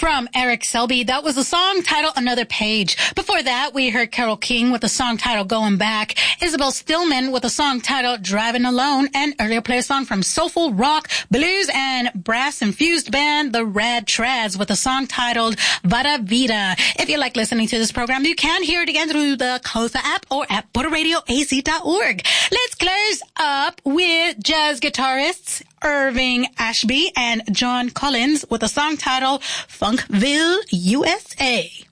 From Eric Selby, that was a song titled Another Page. Before that, we heard Carole King with a song titled Going Back, Isabel Stillman with a song titled Driving Alone, and earlier played a song from soulful rock, blues, and brass-infused band The Rad Trads with a song titled Vada Vida. If you like listening to this program, you can hear it again through the Kofa app or at BorderRadioAZ.org. Let's close up with jazz guitarists Irving Ashby and John Collins with a song titled Funkville, USA.